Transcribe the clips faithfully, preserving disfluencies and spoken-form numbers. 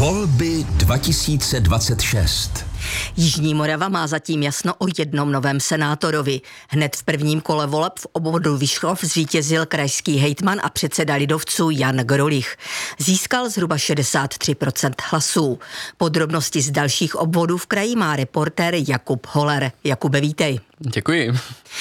Volby dva tisíce dvacet šest. Jižní Morava má zatím jasno o jednom novém senátorovi. Hned v prvním kole voleb v obvodu Vyškov zvítězil krajský hejtman a předseda lidovců Jan Grolich. Získal zhruba šedesát tři procent hlasů. Podrobnosti z dalších obvodů v kraji má reportér Jakub Holer. Jakube, vítej. Děkuji.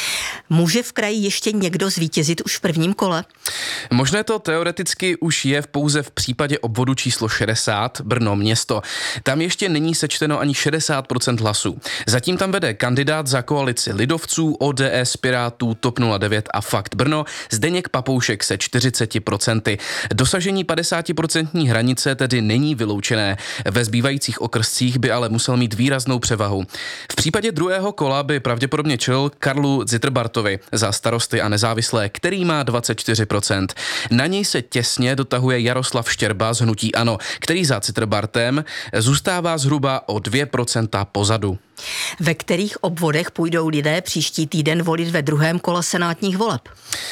Může v kraji ještě někdo zvítězit už v prvním kole? Možné to teoreticky už je pouze v případě obvodu číslo šedesát, Brno město. Tam ještě není sečteno ani šedesát procent hlasů. Zatím tam vede kandidát za koalici lidovců, O D S, Pirátů, TOP nula devět a Fakt Brno, Zdeněk Papoušek se čtyřicet procent. Dosažení padesát procent hranice tedy není vyloučené. Ve zbývajících okrscích by ale musel mít výraznou převahu. V případě druhého kola by pravděpodobně čelil Karlu Zitterbartovi za Starosty a nezávislé, který má dvacet čtyři procent. Na něj se těsně dotahuje Jaroslav Štěrba z hnutí ANO, který za Zitterbartem zůstává zhruba o dvě procenta pozadu. Ve kterých obvodech půjdou lidé příští týden volit ve druhém kole senátních voleb?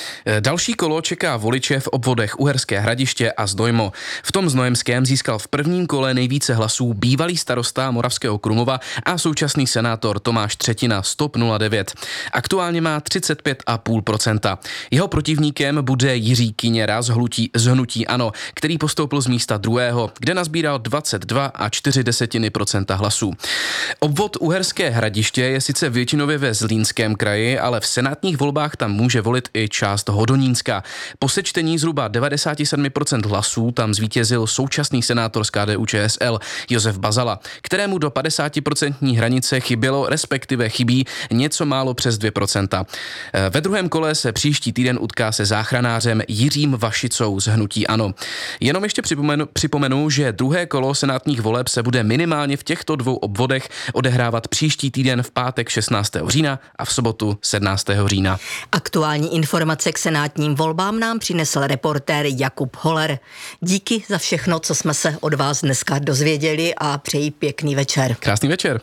Další kolo čeká voliče v obvodech Uherské Hradiště a Znojmo. V tom znojemském získal v prvním kole nejvíce hlasů bývalý starosta Moravského Krumlova a současný senátor Tomáš Třetina z TOP nula devět. Aktuálně má třicet pět celá pět procenta. Jeho protivníkem bude Jiří Kyněra z hnutí, z hnutí ANO, který postoupil z místa druhého, kde nazbíral dvacet dva celá čtyři procenta hlasů. Obvod Uherské Hradiště je sice většinově ve Zlínském kraji, ale v senátních volbách tam může volit i část Hodonínska. Po sečtení zhruba devadesát sedm procent hlasů tam zvítězil současný senátor z K D U Č S L Josef Bazala, kterému do padesát procent hranice chybělo, respektive chybí něco málo přes dvě procenta. Ve druhém kole se příští týden utká se záchranářem Jiřím Vašicou z hnutí ANO. Jenom ještě připomenu, připomenu, že druhé kolo senátních voleb se bude minimálně v těchto dvou obvodech odehrávat příští týden v pátek šestnáctého října a v sobotu sedmnáctého října. Aktuální informace k senátním volbám nám přinesl reportér Jakub Holer. Díky za všechno, co jsme se od vás dneska dozvěděli, a přeji pěkný večer. Krásný večer.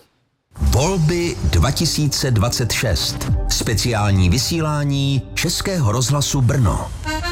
Volby dva tisíce dvacet šest. Speciální vysílání Českého rozhlasu Brno.